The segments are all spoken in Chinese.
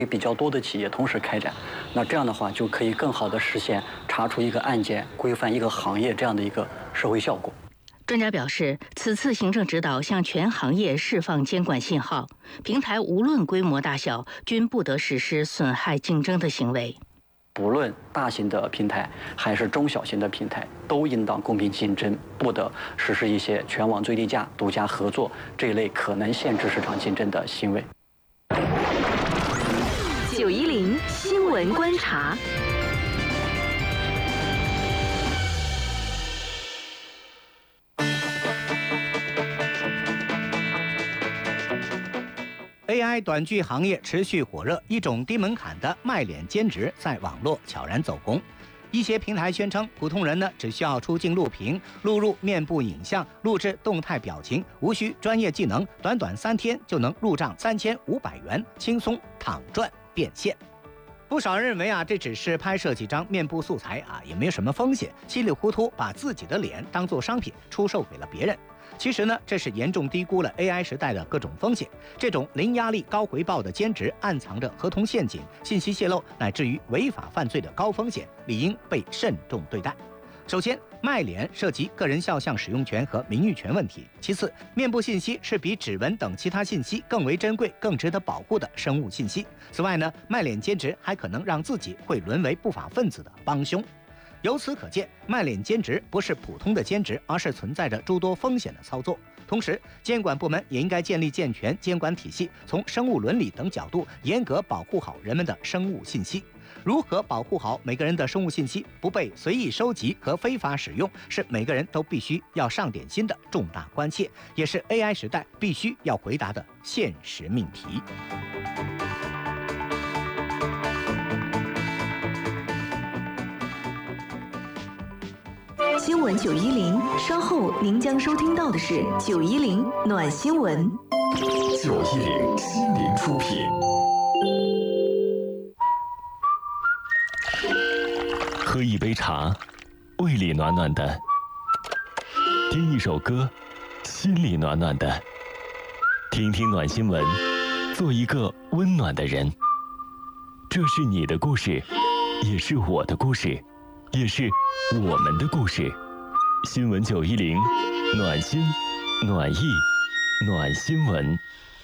比较多的企业同时开展，那这样的话就可以更好的实现查出一个案件、规范一个行业这样的一个社会效果。 专家表示，此次行政指导向全行业释放监管信号，平台无论规模大小，均不得实施损害竞争的行为。 不论大型的平台还是中小型的平台，都应当公平竞争，不得实施一些全网最低价、独家合作这一类可能限制市场竞争的行为。 910新闻观察。 AI 短剧行业持续火热，一种低门槛的卖脸兼职在网络悄然走红。一些平台宣称，普通人呢只需要出镜录屏，录入面部影像，录制动态表情，无需专业技能，短短3天就能入账3500元，轻松躺赚变现。不少人认为这只是拍摄几张面部素材也没有什么风险，稀里糊涂把自己的脸当作商品出售给了别人。其实呢，这是严重低估了 AI 时代的各种风险。这种零压力高回报的兼职，暗藏着合同陷阱、信息泄露乃至于违法犯罪的高风险，理应被慎重对待。首先，卖脸涉及个人肖像使用权和名誉权问题。其次，面部信息是比指纹等其他信息更为珍贵、更值得保护的生物信息。此外呢，卖脸兼职还可能让自己会沦为不法分子的帮凶。由此可见，卖脸兼职不是普通的兼职，而是存在着诸多风险的操作。同时，监管部门也应该建立健全监管体系，从生物伦理等角度严格保护好人们的生物信息。如何保护好每个人的生物信息不被随意收集和非法使用，是每个人都必须要上点心的重大关切，也是 AI 时代必须要回答的现实命题。 新闻910，稍后您将收听到的是910暖新闻。 910心灵出品。喝一杯茶，胃里暖暖的；听一首歌，心里暖暖的。听听暖新闻，做一个温暖的人。这是你的故事，也是我的故事，也是我们的故事。新闻910，暖心、暖意、暖新闻。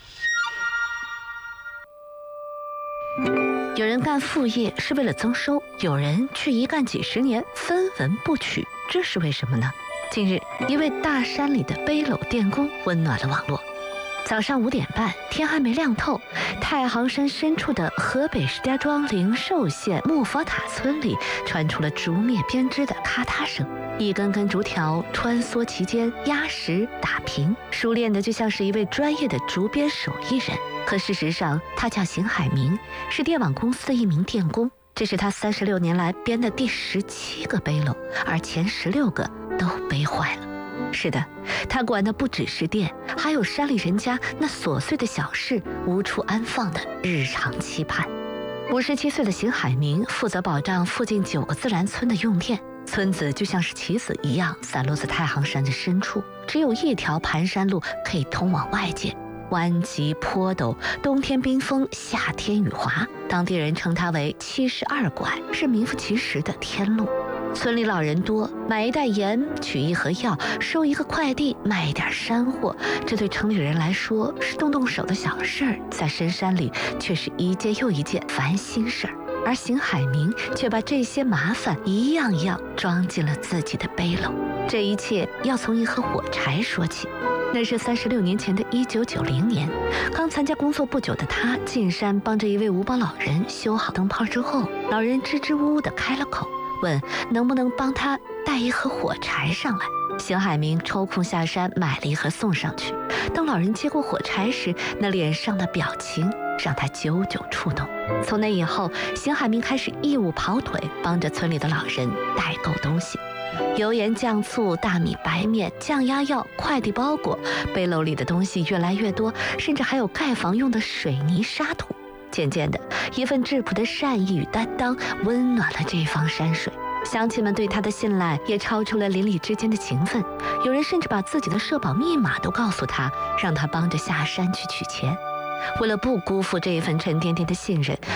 有人干副业是为了增收，有人却一干几十年分文不取，这是为什么呢？近日，一位大山里的背篓电工温暖了网络。早上5点半，天还没亮透，太行山深处的河北石家庄灵寿县木佛塔村里传出了竹篾编织的咔嗒声，一根根竹条穿梭其间，压实打平，熟练的就像是一位专业的竹编手艺人。可事实上，他叫邢海明，是电网公司的一名电工。这是他36年来编的第17个背篓，而前16个都背坏了。是的，他管的不只是电，还有山里人家那琐碎的小事，无处安放的日常期盼。57岁的邢海明负责保障附近9个自然村的用电，村子就像是棋子一样散落在太行山的深处，只有一条盘山路可以通往外界。弯急坡陡，冬天冰封，夏天雨滑，当地人称它为72拐，是名副其实的天路。村里老人多，买一袋盐，取一盒药，收一个快递，卖一点山货，这对城里人来说是动动手的小事儿，在深山里却是一件又一件烦心事儿。而邢海明却把这些麻烦一样一样装进了自己的背篓。这一切要从一盒火柴说起。那是36年前的1990年，刚参加工作不久的他进山帮着一位五保老人修好灯泡之后，老人支支吾吾地开了口，问能不能帮他带一盒火柴上来。邢海明抽空下山买了一盒送上去。当老人接过火柴时，那脸上的表情让他久久触动。从那以后，邢海明开始义务跑腿，帮着村里的老人代购东西。油盐酱醋、大米白面、降压药、快递包裹，背篓里的东西越来越多，甚至还有盖房用的水泥沙土。渐渐的，一份质朴的善意与担当温暖了这方山水。乡亲们对他的信赖也超出了邻里之间的情分，有人甚至把自己的社保密码都告诉他，让他帮着下山去取钱。 为了不辜负这一份沉甸甸的信任，